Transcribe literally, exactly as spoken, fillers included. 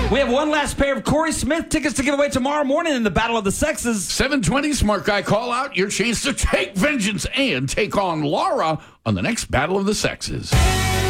We have one last pair of Corey Smith tickets to give away tomorrow morning in the Battle of the Sexes. seven twenty, Smart Guy Call Out. Your chance to take vengeance and take on Laura on the next Battle of the Sexes.